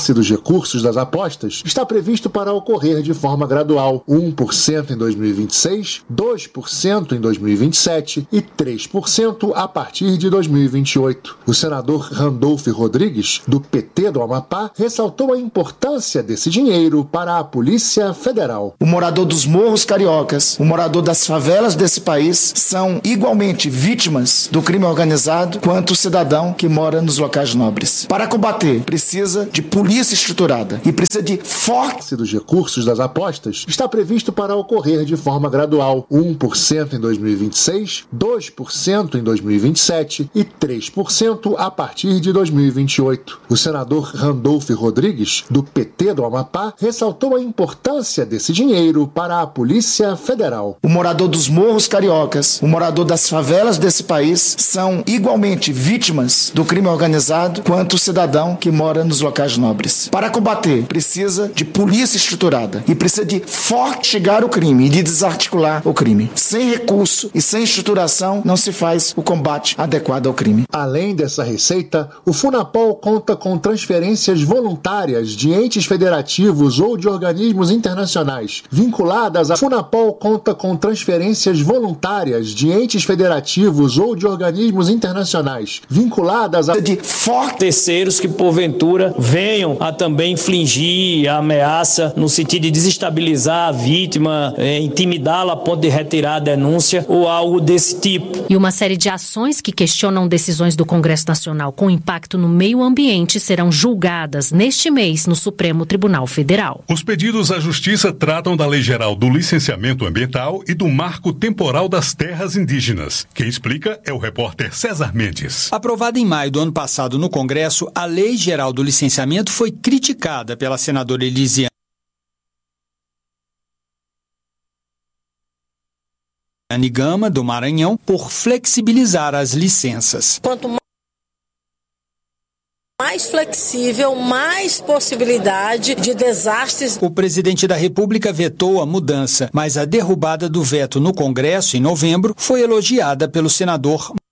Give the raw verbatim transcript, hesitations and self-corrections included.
repasse dos recursos das apostas está previsto para ocorrer de forma gradual, um por cento em dois mil e vinte e seis, dois por cento em dois mil e vinte e sete e três por cento a partir de dois mil e vinte e oito. O senador Randolfo Rodrigues, do P T do Amapá, ressaltou a importância desse dinheiro para a Polícia Federal. O morador dos morros cariocas, o morador das favelas desse país são igualmente vítimas do crime organizado quanto o cidadão que mora nos locais nobres. Para combater, precisa de polícia estruturada e precisa de forte... dos recursos das apostas está previsto para ocorrer de forma gradual, um por cento em dois mil e vinte e seis, dois por cento em dois mil e vinte e sete e três por cento a partir de dois mil e vinte e oito. O senador Randolfo Rodrigues, do P T do Amapá, ressaltou a importância desse dinheiro para a Polícia Federal. O morador dos morros cariocas, o morador das favelas desse país são igualmente vítimas do crime organizado quanto o cidadão que mora nos locais nobres. Para combater, precisa de polícia estruturada e precisa de fortigar o crime e de desarticular o crime. Sem recurso e sem estruturação não se faz o combate adequado ao crime. Além dessa receita, o Funapol conta com transferências voluntárias de entes federativos ou de organismos internacionais vinculadas a Funapol conta com transferências voluntárias de entes federativos ou de organismos internacionais vinculadas a de forte terceiros que porventura venham a também infligir a ameaça no sentido de desestabilizar a vítima, é, intimidá-la a ponto de retirar a denúncia ou algo desse tipo. E uma série de ações que questionam decisões do Congresso Nacional com impacto no meio ambiente serão julgadas neste mês no Supremo Tribunal Federal. Os pedidos à Justiça tratam da Lei Geral do Licenciamento Ambiental e do Marco Temporal das Terras Indígenas. Quem explica é o repórter César Mendes. Aprovada em maio do ano passado no Congresso, a Lei Geral do Licenciamento foi criticada pela senadora Elisiane Gama, do Maranhão, por flexibilizar as licenças. Quanto mais flexível, mais possibilidade de desastres. O presidente da República vetou a mudança, mas a derrubada do veto no Congresso em novembro foi elogiada pelo senador